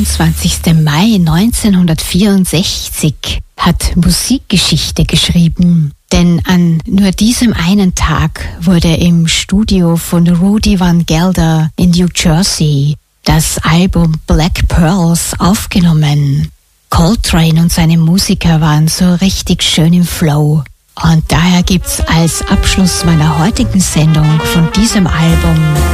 23. Mai 1964 hat Musikgeschichte geschrieben. Denn an nur diesem einen Tag wurde im Studio von Rudy Van Gelder in New Jersey das Album Black Pearls aufgenommen. Coltrane und seine Musiker waren so richtig schön im Flow. Und daher gibt's als Abschluss meiner heutigen Sendung von diesem Album